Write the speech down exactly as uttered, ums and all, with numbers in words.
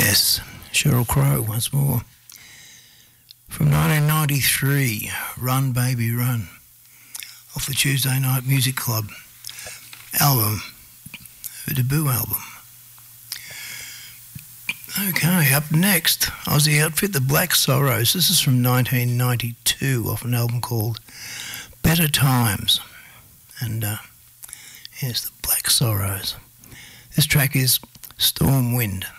Yes, Sheryl Crow once more. From nineteen ninety-three, Run Baby Run, off the Tuesday Night Music Club album, her debut album. Okay, up next, Aussie outfit, the Black Sorrows. This is from nineteen ninety-two, off an album called Better Times. And uh, here's the Black Sorrows. This track is Storm Wind.